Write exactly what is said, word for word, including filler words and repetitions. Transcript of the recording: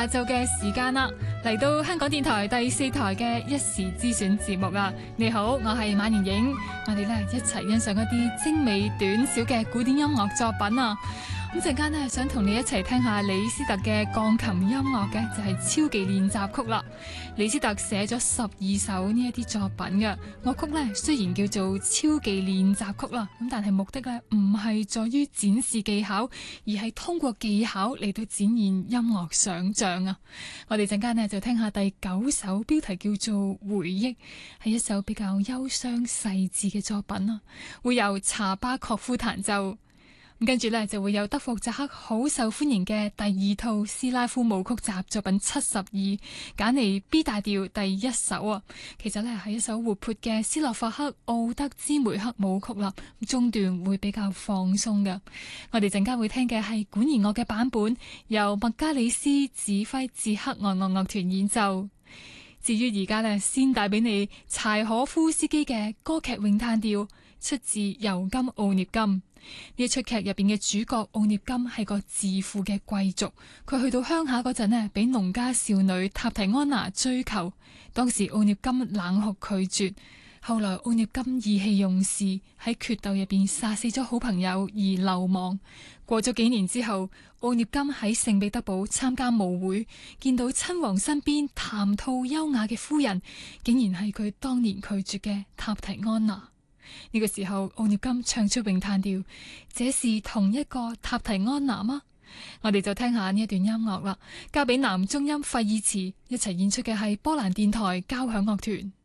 下晝嘅時間啦，嚟到香港電台第四台嘅一時之選節目啊！你好，我係馬年影，我哋咧一齊欣賞一啲精美短小嘅古典音樂作品啊！咁陣間呢，想同你一齊聽下李斯特嘅鋼琴音樂嘅，就係、是、超技練習曲啦。李斯特寫咗十二首呢一啲作品嘅樂曲呢，雖然叫做超技練習曲啦，咁但係目的呢唔係在於展示技巧，而係通過技巧嚟到展現音樂想象啊！我哋陣間呢，就聽下第九首，標題叫做《回憶》，係一首比較憂傷細緻嘅作品啊，會由查巴確夫彈奏。跟住呢，就會有德弗扎克好受歡迎嘅第二套斯拉夫舞曲集作品七十二，揀嚟 B 大調第一首啊。其實呢，係一首活潑嘅斯洛伐克奧德茲梅克舞曲啦，中段會比較放鬆嘅。我哋陣間會聽嘅係管弦樂嘅版本，由麥加里斯指揮捷克愛樂樂團演奏。至於而家呢，先帶俾你柴可夫斯基嘅歌劇詠嘆調，出自《尤金奧涅金》。呢一出劇入邊嘅主角奧涅金係個自負嘅貴族，佢去到鄉下嗰陣呢，俾農家少女塔提安娜追求，當時奧涅金冷酷拒絕，後來奧涅金意氣用事，喺決鬥入邊殺死咗好朋友而流亡。過咗幾年之後，奧涅金喺聖彼得堡參加舞會，見到親王身邊談吐優雅嘅夫人，竟然係佢當年拒絕嘅塔提安娜。呢個時候，奧涅金唱出詠嘆調，這是同一個塔提安娜嗎？我哋就聽下呢一段音樂啦，交俾男中音費爾茨一齊演出嘅係波蘭電台交響樂團。